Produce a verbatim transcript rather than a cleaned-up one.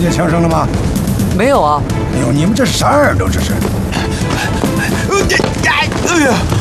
见枪声了吗？ 没有啊。 哎呦，你们这是啥耳朵？这是？ 哎呀！